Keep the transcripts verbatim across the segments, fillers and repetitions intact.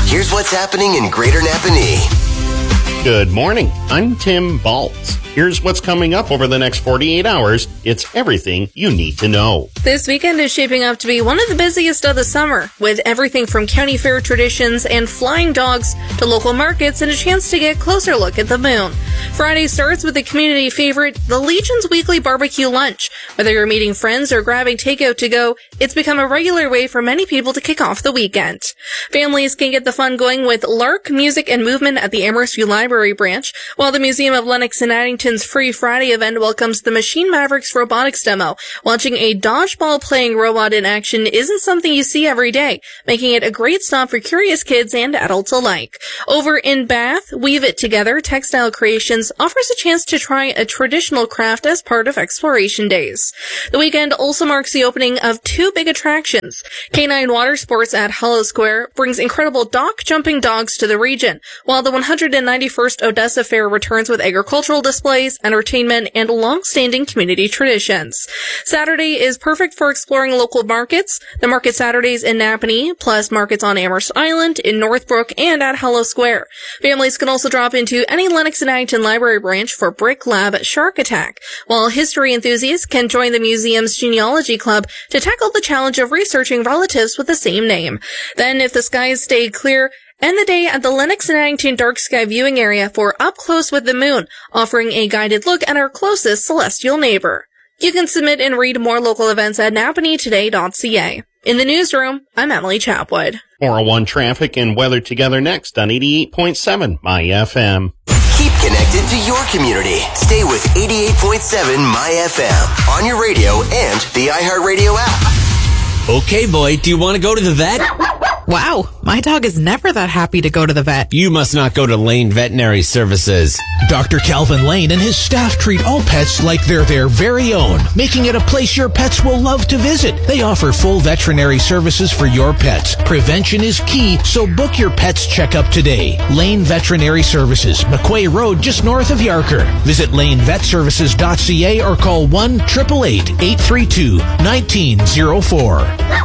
Here's what's happening in Greater Napanee. Good morning. I'm Tim Baltz. Here's what's coming up over the next forty-eight hours. It's everything you need to know. This weekend is shaping up to be one of the busiest of the summer, with everything from county fair traditions and flying dogs to local markets and a chance to get a closer look at the moon. Friday starts with the community favorite, the Legion's weekly barbecue lunch. Whether you're meeting friends or grabbing takeout to go, it's become a regular way for many people to kick off the weekend. Families can get the fun going with Lark Music and Movement at the Amherst View Library branch, while the Museum of Lennox and Addington's Free Friday event welcomes the Machine Mavericks robotics demo. Watching a dodgeball playing robot in action isn't something you see every day, making it a great stop for curious kids and adults alike. Over in Bath, Weave It Together Textile Creations offers a chance to try a traditional craft as part of Exploration Days. The weekend also marks the opening of two big attractions. K nine Water Sports at Hollow Square brings incredible dock-jumping dogs to the region, while the one hundred ninety-first Odessa Fair returns with agricultural displays, entertainment, and long-standing community traditions. Saturday is perfect for exploring local markets. The Market Saturdays in Napanee, plus markets on Amherst Island, in Northbrook, and at Hollow Square. Families can also drop into any Lennox and Addington Library branch for Brick Lab Shark Attack, while history enthusiasts can join the museum's genealogy club to tackle the challenge of researching relatives with the same name. Then, if the skies stay clear, end the day at the Lennox and Addington Dark Sky Viewing Area for Up Close with the Moon, offering a guided look at our closest celestial neighbor. You can submit and read more local events at napanee today dot c a. In the newsroom, I'm Emily Chapwood. four oh one traffic and weather together next on eighty-eight point seven My F M. Keep connected to your community. Stay with eighty-eight point seven My F M on your radio and the iHeartRadio app. Okay, boy, do you want to go to the vet? Wow, my dog is never that happy to go to the vet. You must not go to Lane Veterinary Services. Doctor Calvin Lane and his staff treat all pets like they're their very own, making it a place your pets will love to visit. They offer full veterinary services for your pets. Prevention is key, so book your pet's checkup today. Lane Veterinary Services, McQuay Road, just north of Yarker. Visit lane vet services dot c a or call one eight eight eight, eight three two, one nine zero four.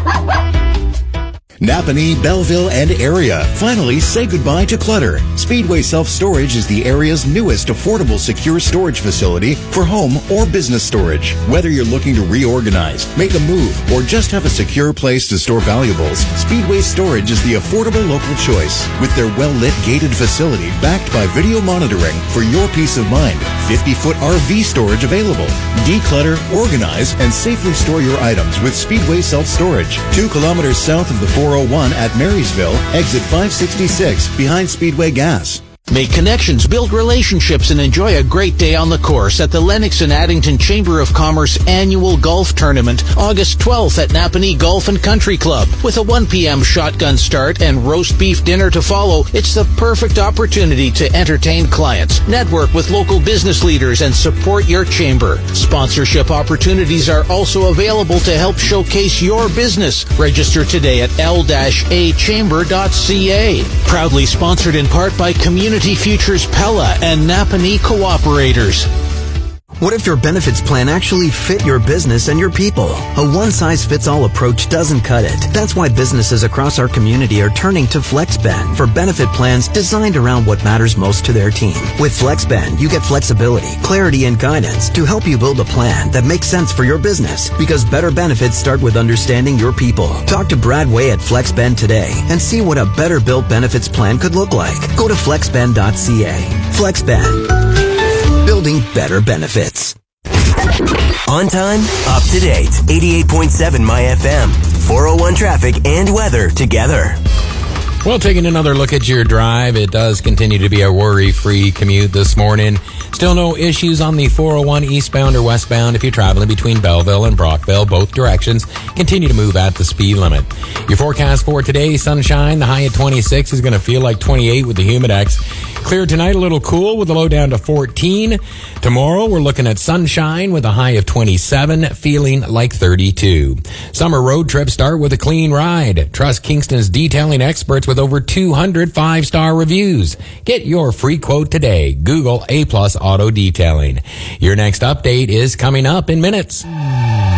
Napanee, Belleville, and area. Finally, say goodbye to clutter. Speedway Self-Storage is the area's newest affordable secure storage facility for home or business storage. Whether you're looking to reorganize, make a move, or just have a secure place to store valuables, Speedway Storage is the affordable local choice. With their well-lit gated facility backed by video monitoring for your peace of mind, fifty-foot R V storage available. Declutter, organize, and safely store your items with Speedway Self-Storage. Two kilometers south of the four oh one at Marysville, exit five sixty-six, behind Speedway Gas. Make connections, build relationships, and enjoy a great day on the course at the Lennox and Addington Chamber of Commerce Annual Golf Tournament, August twelfth at Napanee Golf and Country Club. With a one p.m. shotgun start and roast beef dinner to follow, it's the perfect opportunity to entertain clients, network with local business leaders, and support your chamber. Sponsorship opportunities are also available to help showcase your business. Register today at l a chamber dot c a. Proudly sponsored in part by Community Futures Pella and Napanee Cooperators. What if your benefits plan actually fit your business and your people? A one-size-fits-all approach doesn't cut it. That's why businesses across our community are turning to FlexBend for benefit plans designed around what matters most to their team. With FlexBend, you get flexibility, clarity, and guidance to help you build a plan that makes sense for your business, because better benefits start with understanding your people. Talk to Brad Way at FlexBend today and see what a better-built benefits plan could look like. Go to flexbend dot c a. FlexBend. Building better benefits. On time, up to date. eighty-eight point seven My F M. four oh one traffic and weather together. Well, taking another look at your drive, it does continue to be a worry-free commute this morning. Still no issues on the four oh one eastbound or westbound if you're traveling between Belleville and Brockville. Both directions continue to move at the speed limit. Your forecast for today, sunshine, the high at twenty-six is going to feel like twenty-eight with the Humidex. Clear tonight, a little cool with the low down to fourteen. Tomorrow, we're looking at sunshine with a high of twenty-seven, feeling like thirty-two. Summer road trips start with a clean ride. Trust Kingston's detailing experts with over two hundred five-star reviews. Get your free quote today. Google A Plus Auto Detailing. Your next update is coming up in minutes.